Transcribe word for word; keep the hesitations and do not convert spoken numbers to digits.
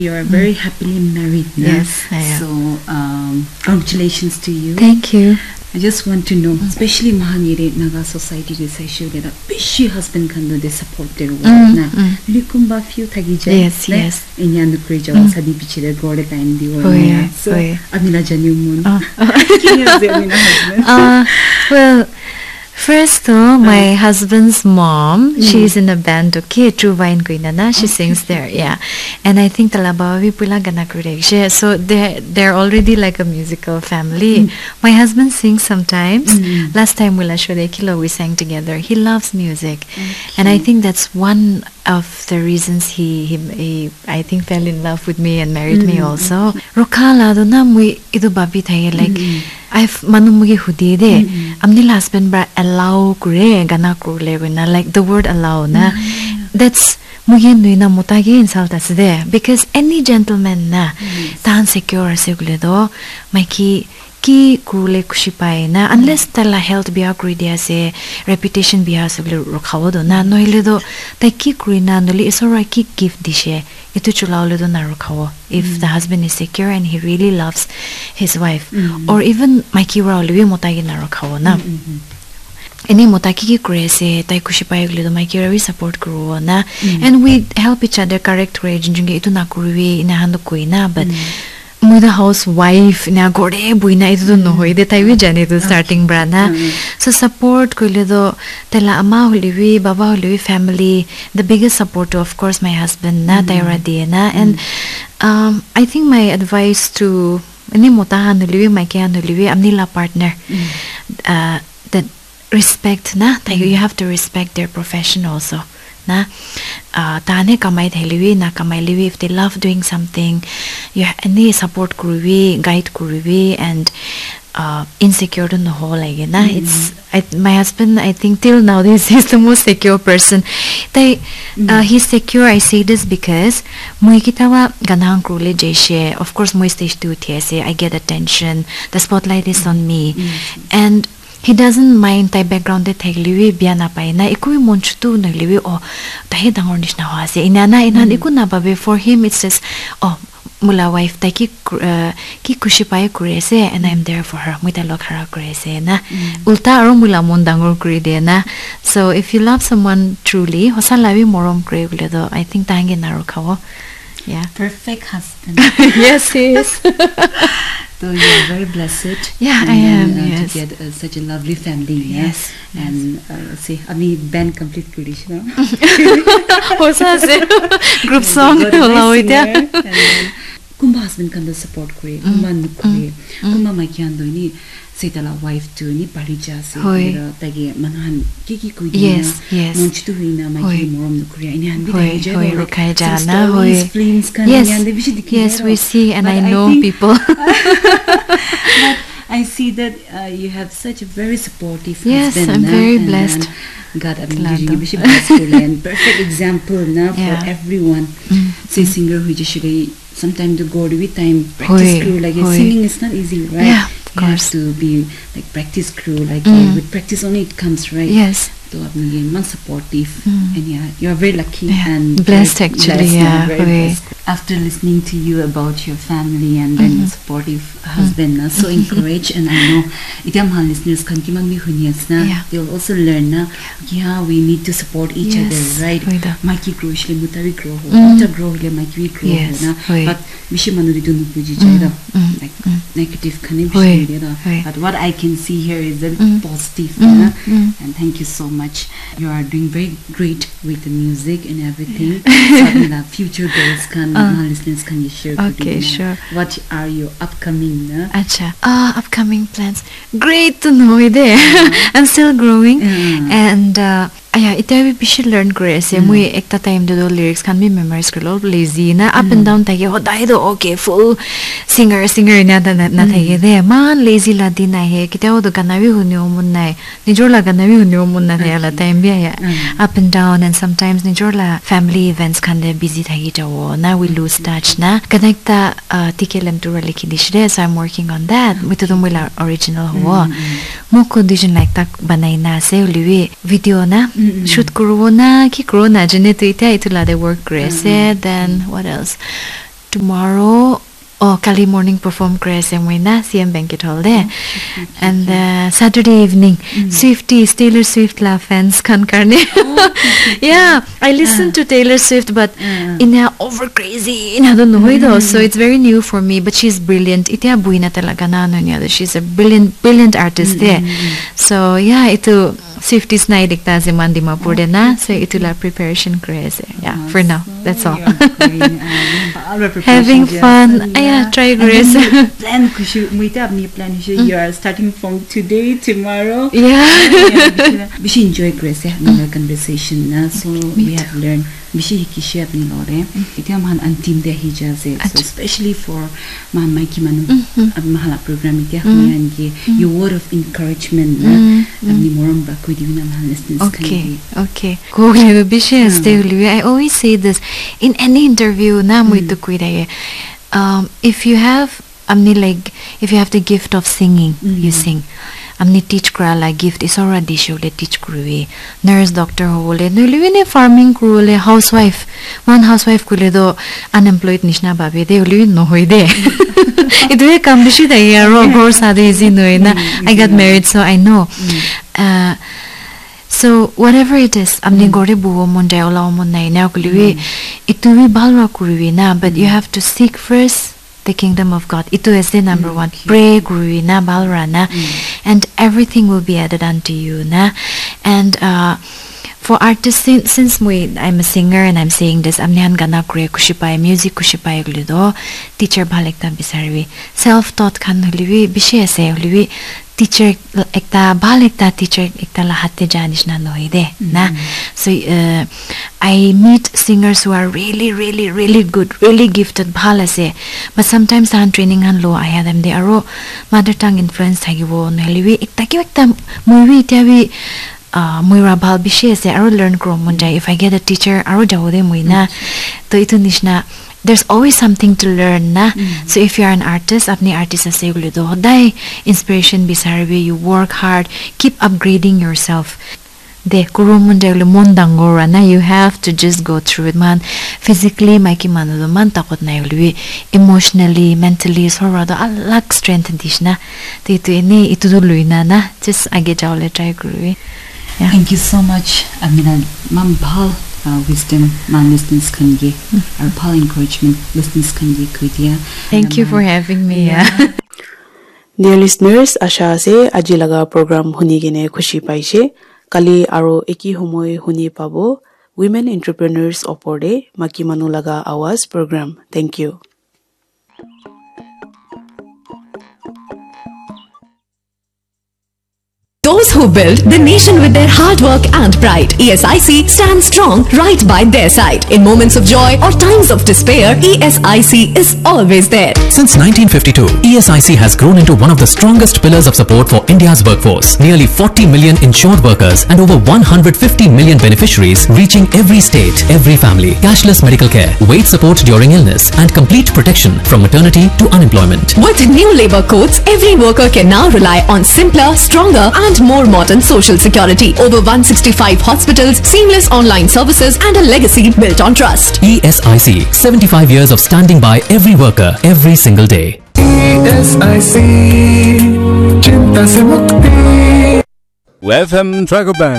You are very happily married now. Yes, I am. So, um, congratulations to you. Thank you. I just want to know, especially Mahanire Naga society they say show that bishi husband can do they support their wife na. Likumba few thagija. Yes, yes. Inya no kreja was sabi pichire gore time di Oh, yeah, So oh, yeah. Amina Janyumun. Oh. Amina husband. Uh, well, first though, my husband's mom, she's in a band, okay, True Vine Queenana, she sings there, yeah. And I think Talabawi Pula Ganakurekshe, so they're, they're already like a musical family. Mm. My husband sings sometimes. Mm. Last time Willa Kilo we sang together. He loves music. Okay. And I think that's one of the reasons he, he, he I think, fell in love with me and married mm. me also. Rokala do na mui idu babi thaye like mm. I've manumugi hudi de amni husband bra allow kure gana kure na like the word allow na that's mugi nuina mutagi insult as there because any gentleman na tan secure segule do maiki ki kurule kushi pai na unless tala health biya kuri dia se reputation biya segule rokhawo do na noile do ta ki kurina noli isora ki gift dishe itu chulaule do na rokhawo if mm. the husband is secure and he really loves his wife mm. or even maiki rauli motagi na rokhawo na mm-hmm. Any motaki ki kure se tai kushi pai gule do maiki rawi support kuro na mm. and we help each other correct kure jinjunge itu na kuruwi ina hando kuina but mm. Mui the housewife na gore buina itu no hoi de tai we jane to starting brana so support koile do tela ama holiwi baba holiwi family the biggest support of course my husband na taira diena and um I think my advice to any motahan holiwi my kyan holiwi amnila partner uh that respect na you have to respect their profession also na uh tane kamai theliwi na kamai liwi if they love doing something you any support kuruwi guide kuruwi and uh insecure in the whole like na mm. it's I, my husband I think till now this he's the most secure person they mm. uh, he's secure I say this because moi kitawa ganang krule jeshe of course moi stage two thiase I get attention the spotlight is on me mm. and he doesn't mind tai background de thegliwi biana paina ikui monchutu nagliwi oh tahi dangor nishna hoase inana inan ikuna babe for him it's just oh mula wife ta ki uh, ki kushi pai kurese and I'm there for her muita lok hara kurese na mm. ulta aro mula mon dangor kuri de na so if you love someone truly hosalawi morom kure gule do I think tangi naro khawo yeah perfect husband yes he is so you're very blessed yeah and I then, am uh, yes. to get uh, such a lovely family yeah? yes and uh, see ami band complete kurish na hosa se group song hola oita kumba husband kan do support kure kumba nukure kumba ma kyan do ni setala wife to ni parija se ra tagi manhan ki ki ku yes yes monch to hina ma ki morom nukure ini han bi dai je hoi rokai jana hoi yes yes we see and I know people but I see that uh, you have such a very supportive yes, husband. Yes, I'm very and blessed. God, I'm giving you a and perfect example now yeah. for everyone. Mm. Say singer who just sometimes to go with time practice Hoi. crew like Hoi. Singing is not easy, right? Yeah, of you course. have to be like practice crew like mm. yeah, with practice only it comes, right? Yes. So I'm supportive mm. and yeah, you are very lucky yeah. and blessed actually. Blessed yeah, very blessed. After listening to you about your family and then mm-hmm. your supportive husband, mm-hmm. na, so encouraged and I know itam han listeners kan kimang mi hunyas na yeah. they'll also learn na yeah we need to support each yes. other, right? Maiki grow shile mutawi grow ho muta grow le maiki grow yes. ho na Hoi. but mishi manuri dunu puji chayda mm. like mm. negative khane bishi da but what I can see here is very mm. positive mm. na mm. and thank you so much. You are doing very great with the music and everything. So the future goals can uh, my listeners can you share okay sure what are your upcoming na? Acha ah uh, upcoming plans great to know there yeah. I'm still growing yeah. and uh, aya ita we should learn grace mm. mui ekta time do lyrics can be memorize kro lazy na up mm. and down ta ho dai do okay full singer singer na na na ta de man lazy la din na he kita do kana wi hunyo mun nai nijor la kana wi hunyo mun na ya la time bi ya mm. up and down and sometimes nijor la family events kan de busy ta gi jawo na we lose touch na connecta uh, tikelem to really kidishre so I'm working on that with the mula original ho mo condition like tak banai na se liwi video na mm-hmm. shoot corona ki corona jene to ita itula de work grace mm-hmm. then what else tomorrow oh Kali morning perform craze and na C M Banquet Hall there. Oh, and uh, Saturday evening mm. Swifties Taylor Swift la fans kan karne. Oh, yeah, I listen uh. to Taylor Swift but uh. in a over crazy in I don't know mm. though, so it's very new for me, but she's brilliant. Itia buina talaga na ano niya. She's a brilliant brilliant artist mm. there. So yeah, ito Swifties na idikta si Mandy Mapurde na, so ito la preparation craze. Yeah, oh, for now. So that's all. Having fun. Yeah. Yeah, try grace. Plan kushu muita apni plan kushu you are starting from today tomorrow. Yeah. Bishi enjoy grace yeah, our conversation na, so we have learned bishi hikishi apni lore. Iti am han antim de hija se, so especially for ma maiki manu ab mahala program iti apni ange your word of encouragement na apni moram ba koi divina mahal listeners. Okay, okay. Ko le bishi stay liwi. I always say this in any interview na mo ito koi daye. Um, if you have, amni like, if you have the gift of singing, mm-hmm. you sing. Amni teach kra la gift is already show le teach kruwe. Nurse, doctor ho le, no live farming kru le, housewife. One housewife kule do unemployed nishna babe de, live no hoy de. Ito ye kambishi da ye ro gor sa de izi no na. I got married, so I know. Uh, so whatever it is, amni gore buo mon da ola mon nai na kuliwe. Ito we balwa kuruwi na, but you have to seek first the kingdom of God. Ito is the number mm, one. Okay. Pray kuruwi na balwa na, mm. and everything will be added unto you na. And uh, for artists, since, since we, I'm a singer and I'm saying this, amnihan gana kure kushipay music kushipay gulido teacher balik ta bisarwi self-taught kan huliwi bishi ase huliwi teacher ekta balik ta teacher ekta lahat te janish na noide na. So uh, I meet singers who are really really really good, really gifted bhal ase, but sometimes han training han low I had them they are mother tongue influence thagibo neliwi ekta ki ekta movie tiawi Uh, muira bhal bishi ase aro learn kro monjai. If I get a teacher aro jawde muina to ito nishna there's always something to learn na. Mm-hmm. So if you are an artist apni artist ase gulido dai inspiration bisarbi, you work hard, keep upgrading yourself. De kuro monjai le mondangora na, you have to just go through it man. Physically maiki manu man takot na yuli, emotionally, mentally sorado alag strength dishna. To ito ini ito dului na na, just age jawle try kruwi. Yeah. Thank you so much, Amina. Mam bhal uh, wisdom, man listeners kange, our bhal encouragement, listeners kange kuidia. Thank you for having me. Yeah. Yeah. Dear listeners, asha se aji laga program huni gine khushi paise. Kali aro eki homoy huni pabo. Women Entrepreneurs Oporde Maki Manu Laga Awaz program. Thank you. Those who build the nation with their hard work and pride. E S I C stands strong right by their side. In moments of joy or times of despair, E S I C is always there. Since nineteen fifty-two, E S I C has grown into one of the strongest pillars of support for India's workforce. Nearly forty million insured workers and over one hundred fifty million beneficiaries reaching every state, every family. Cashless medical care, wage support during illness and complete protection from maternity to unemployment. With new labor codes, every worker can now rely on simpler, stronger and more modern social security. Over one hundred sixty-five hospitals, seamless online services and a legacy built on trust. E S I C, seventy-five years of standing by every worker, every single day. E S I C, Chinta se mukti. F M Trago Band